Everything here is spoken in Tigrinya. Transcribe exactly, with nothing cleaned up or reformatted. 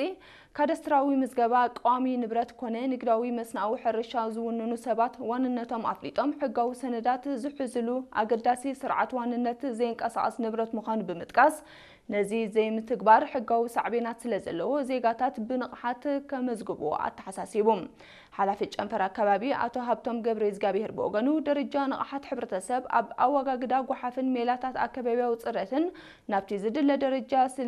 ካዳስትራዊ ምዝገባ ቋሚ ንብረት ኮነ ንግዳዊ መስናዊ ሕርሻ ዝውንኑ ሰባት ዋንነቶም አፍሊጦም ሕጋዊ ሰነዳት ዝሕዝሉ አገዳሲ ስርዓት ዋንነት ዘይንቀሳቀስ ንብረት ምዃኑ ብምጥቃስ ነዚ ዘይምትግባር ሕጋዊ ሳዕቤናት ስለዘለዎ ዜጋታት ብንቕሓት ከመዝግቡ አተሓሳሲቦም ሓላፊ ጨንፈር አካባቢ አቶ ሀብቶም ገብረ እግዚአብሔር በወገኑ ደረጃ ንቕሓት ሕብረተሰብ አብ አወጋግዳ ጓሓፍን ሜላታት አካባቢያዊ ጽረትን ናብቲ ዝድለ ደረጃ